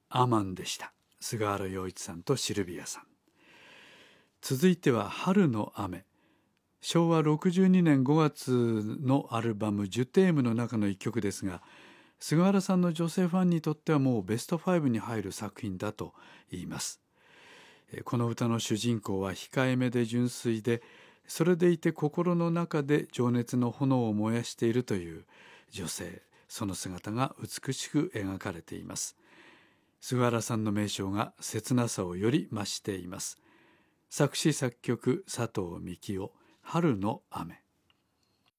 アマンでした。菅原洋一さんとシルビアさん。続いては春の雨。昭和62年5月のアルバムジュテームの中の一曲ですが、菅原さんの女性ファンにとってはもうベスト5に入る作品だと言います。この歌の主人公は控えめで純粋で、それでいて心の中で情熱の炎を燃やしているという女性、その姿が美しく描かれています。菅原さんの名称が切なさをより増しています。作詞作曲佐藤幹夫、春の雨。